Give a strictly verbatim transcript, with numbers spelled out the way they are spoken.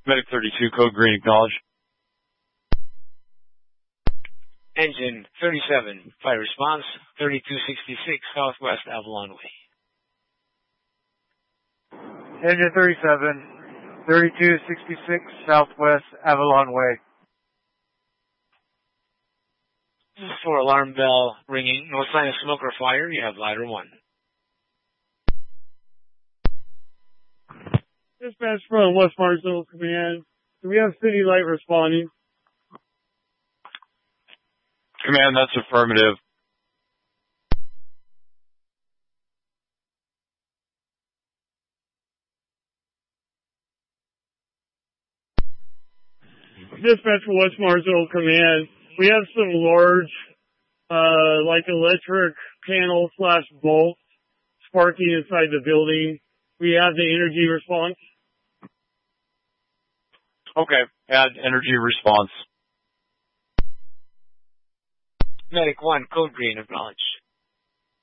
Medic thirty-two, code green, acknowledge. Engine thirty-seven, fire response, thirty-two sixty-six, Southwest Avalon Way. Engine thirty-seven, thirty-two sixty-six, Southwest Avalon Way. This is for alarm bell ringing. No sign of smoke or fire. You have ladder one. Dispatch from West Marshall Command. Do we have city light responding? Command, that's affirmative. Dispatch for West Marshall Command. We have some large, uh, like electric panel slash bolts sparking inside the building. We have the energy response. Okay, add energy response. Medic one, code green, acknowledge.